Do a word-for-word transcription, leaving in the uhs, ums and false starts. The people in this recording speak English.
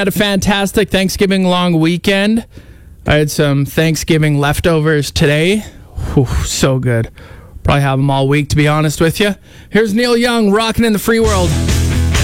Had a fantastic Thanksgiving long weekend. I had some Thanksgiving leftovers today. Whew, so good. Probably have them all week, to be honest with you. Here's Neil Young rocking in the free world.